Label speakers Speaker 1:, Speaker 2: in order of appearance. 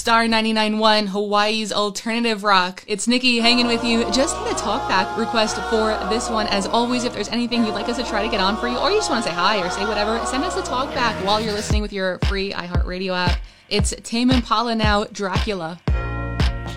Speaker 1: Star 99.1, Hawaii's alternative rock. It's Nikki hanging with you. Just hit a talkback request for this one. As always, if there's anything you'd like us to try to get on for you, or you just want to say hi or say whatever, send us a talkback while you're listening with your free iHeartRadio app. It's Tame Impala now, Dracula.